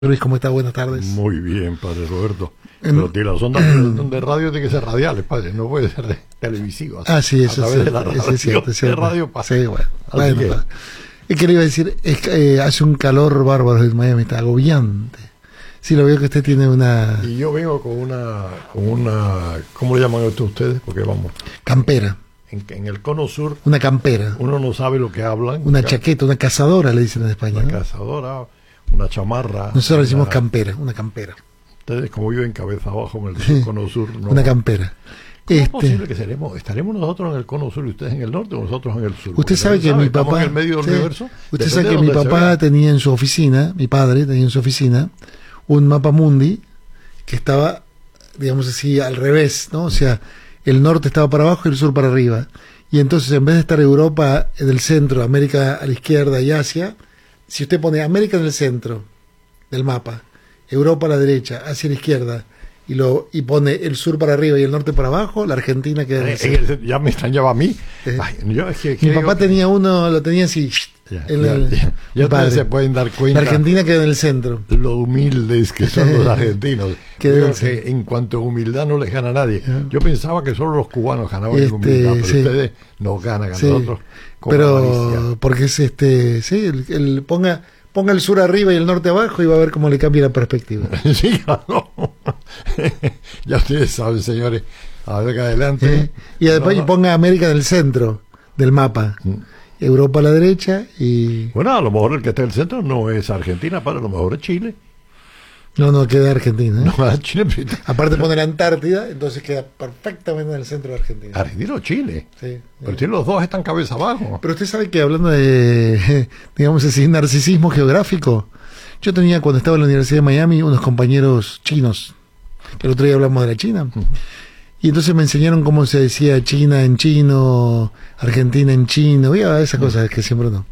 Luis, ¿cómo está? Buenas tardes. Muy bien, padre Roberto. Pero que las ondas de radio tienen que ser radiales, padre, no puede ser televisivas. Ah, sí, eso a través de la radio, es cierto. de radio pasa. Sí, bueno. Es que le iba a decir, hace un calor bárbaro en Miami, está agobiante. Sí, lo veo que usted tiene una... Y yo vengo con una ¿cómo le llaman esto ustedes? Porque vamos... Campera. En el cono sur... Una campera. Uno no sabe lo que hablan. Una chaqueta, una cazadora, le dicen en España. Una ¿no? cazadora, una chamarra. Nosotros le decimos campera, una campera. Ustedes, como viven cabeza abajo en el cono sur... No. Una campera. ¿Cómo es posible que estaremos nosotros en el cono sur y ustedes en el norte o nosotros en el sur? Usted sabe que mi papá... en el medio del universo. Usted sabe que mi papá tenía en su oficina, mi padre tenía en su oficina, un mapa mundi que estaba, digamos así, al revés, ¿no? O sea, el norte estaba para abajo y el sur para arriba. Y entonces, en vez de estar Europa en el centro, América a la izquierda y Asia, si usted pone América en el centro del mapa, Europa a la derecha, Asia a la izquierda, y pone el sur para arriba y el norte para abajo, la Argentina queda en el centro. Ya me extrañaba a mí. Ay, mi papá tenía uno, lo tenía así. Ya ustedes se pueden dar cuenta. La Argentina queda en el centro. Lo humildes que son los argentinos. Creo que en cuanto a humildad no les gana a nadie. Yo pensaba que solo los cubanos ganaban en humildad, pero ustedes nos ganan a nosotros. Pero avaricia. Porque es ponga el sur arriba y el norte abajo y va a ver cómo le cambia la perspectiva. Sí, claro. Ya ustedes saben, señores. A ver que adelante. Y después ponga América en el centro del mapa. Europa a la derecha y... Bueno, a lo mejor el que está en el centro no es Argentina, pero a lo mejor es Chile. No, queda Argentina. No, Chile. Aparte pone la Antártida, entonces queda perfectamente en el centro de Argentina. Argentina o Chile. Sí. Pero Chile los dos están cabeza abajo. Pero usted sabe que hablando de, digamos así, narcisismo geográfico, yo tenía cuando estaba en la Universidad de Miami unos compañeros chinos, que el otro día hablamos de la China. Y entonces me enseñaron cómo se decía China en chino, Argentina en chino, esas cosas que siempre no.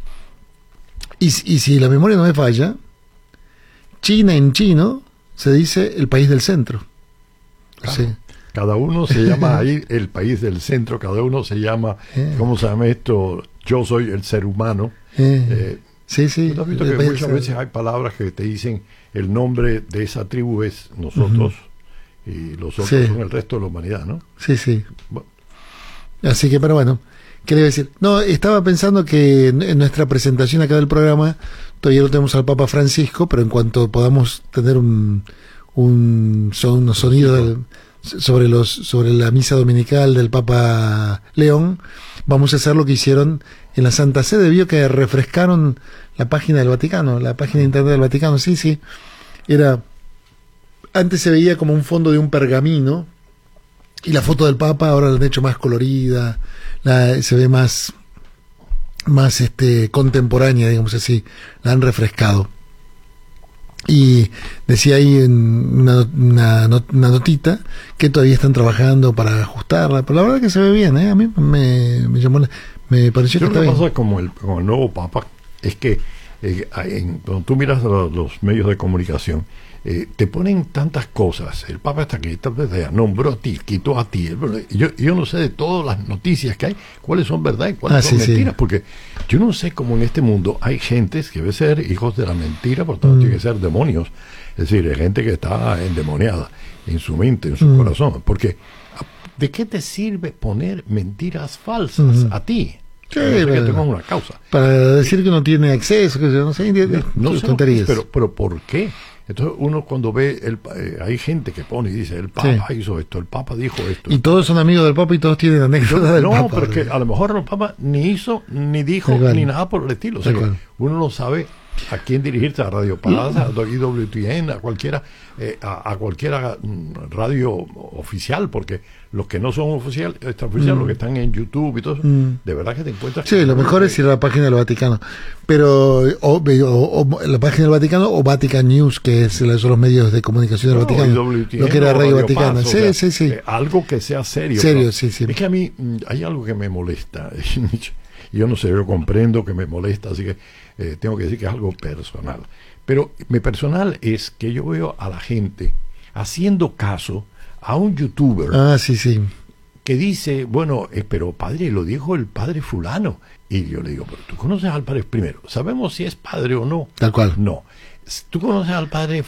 Y si la memoria no me falla, China en chino se dice el país del centro. Claro. Sí. Cada uno se llama ahí el país del centro, cada uno se llama, ¿cómo se llama esto? Yo soy el ser humano. Sí. ¿Tú has visto que muchas veces hay palabras que te dicen el nombre de esa tribu es nosotros? Y los otros son el resto de la humanidad, ¿no? Sí. Bueno. Así que, pero bueno, ¿qué le iba a decir? No, estaba pensando que en nuestra presentación acá del programa, todavía no tenemos al Papa Francisco, pero en cuanto podamos tener unos sonidos sobre la misa dominical del Papa León, vamos a hacer lo que hicieron en la Santa Sede. Vio que refrescaron la página del Vaticano, la página de internet del Vaticano. Sí. Antes se veía como un fondo de un pergamino y la foto del Papa ahora la han hecho más colorida, se ve más contemporánea, digamos así, la han refrescado. Y decía ahí una notita que todavía están trabajando para ajustarla, pero la verdad que se ve bien, a mí me pareció que está bien. Lo que pasa con el nuevo Papa es que cuando tú miras los medios de comunicación, te ponen tantas cosas. El Papa está aquí, nombró a ti, quitó a ti. Yo no sé de todas las noticias que hay, cuáles son verdad y cuáles son mentiras, porque yo no sé cómo en este mundo hay gentes que debe ser hijos de la mentira, por tanto tiene que ser demonios. Es decir, hay gente que está endemoniada en su mente, en su corazón. Porque, ¿de qué te sirve poner mentiras falsas a ti? Que tengas una causa. Para decir que no tiene acceso, que no sé, tonterías. Pero ¿por qué? Entonces uno cuando ve, hay gente que pone y dice, el Papa hizo esto, el Papa dijo esto. Y todos son amigos del Papa y todos tienen anécdotas del Papa. No, pero que a lo mejor el Papa ni hizo, ni dijo, ni nada por el estilo. O sea, que uno no sabe a quién dirigirse, a Radio Paz, a IWTN, a cualquiera radio oficial, porque los que no son oficial, los que están en YouTube y todo eso, de verdad que te encuentras... Sí, lo mejor es ir a la página del Vaticano, pero o la página del Vaticano o Vatican News, que son los medios de comunicación del Vaticano, IWTN, lo que era Radio Vaticana. Paz, sí. Algo que sea serio. Sí. Es que a mí hay algo que me molesta, y yo no sé, yo comprendo que me molesta, así que tengo que decir que es algo personal. Pero mi personal es que yo veo a la gente haciendo caso a un youtuber que dice, bueno, pero padre, lo dijo el padre fulano. Y yo le digo, pero tú conoces al padre primero. ¿Sabemos si es padre o no? Tal cual. No. ¿Tú conoces al padre